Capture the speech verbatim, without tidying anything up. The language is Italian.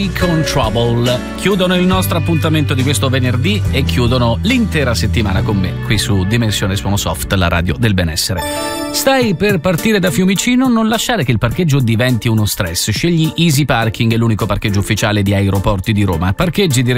con Trouble. Chiudono il nostro appuntamento di questo venerdì e chiudono l'intera settimana con me qui su Dimensione Suono Soft, la radio del benessere. Stai per partire da Fiumicino? Non lasciare che il parcheggio diventi uno stress. Scegli Easy Parking, è l'unico parcheggio ufficiale di Aeroporti di Roma. Parcheggi direttamente